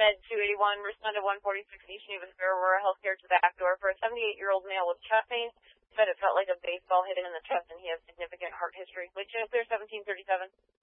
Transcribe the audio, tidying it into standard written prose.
Med 281, responded 146 East Geneva Square, Aurora Healthcare to the back door for a 78-year-old male with chest pain. Said it felt like a baseball hit him in the chest and he has significant heart history. Lake Chanticleer 1737.